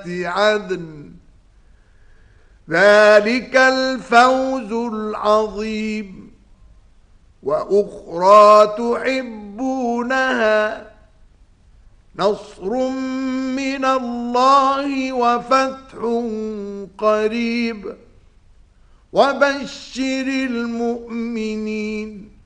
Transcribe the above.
عدن ذلك الفوز العظيم. وأخرى تحبونها نصر من الله وفتح قريب وبشر المؤمنين.